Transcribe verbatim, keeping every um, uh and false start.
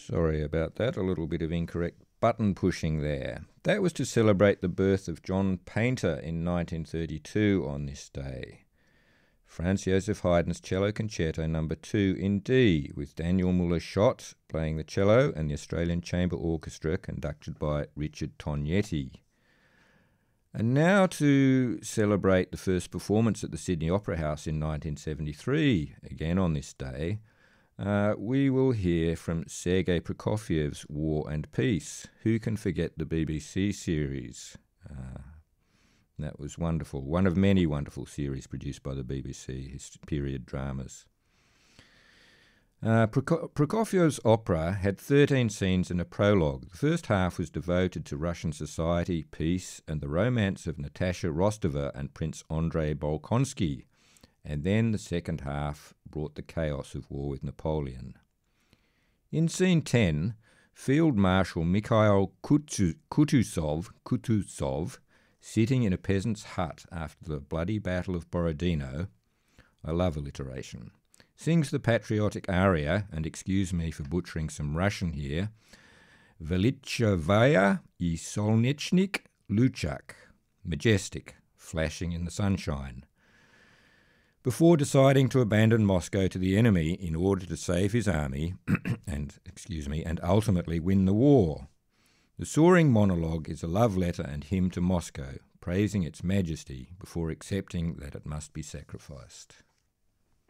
Sorry about that, a little bit of incorrect button pushing there. That was to celebrate the birth of John Painter in nineteen thirty-two on this day. Franz Joseph Haydn's Cello Concerto number two in D, with Daniel Muller-Schott playing the cello and the Australian Chamber Orchestra conducted by Richard Tognetti. And now to celebrate the first performance at the Sydney Opera House in nineteen seventy-three, again on this day, uh, we will hear from Sergei Prokofiev's War and Peace. Who can forget the B B C series? Uh, that was wonderful. One of many wonderful series produced by the B B C, his period dramas. Uh, Prokofiev's opera had thirteen scenes and a prologue. The first half was devoted to Russian society, peace, and the romance of Natasha Rostova and Prince Andrei Bolkonsky, and then the second half brought the chaos of war with Napoleon. In scene ten, Field Marshal Mikhail Kutuzov, Kutuzov, sitting in a peasant's hut after the bloody Battle of Borodino, I love alliteration, sings the patriotic aria, and excuse me for butchering some Russian here, Velichavaya I Solnechnik Luchak, majestic, flashing in the sunshine, before deciding to abandon Moscow to the enemy in order to save his army and, excuse me, and ultimately win the war. The soaring monologue is a love letter and hymn to Moscow, praising its majesty before accepting that it must be sacrificed.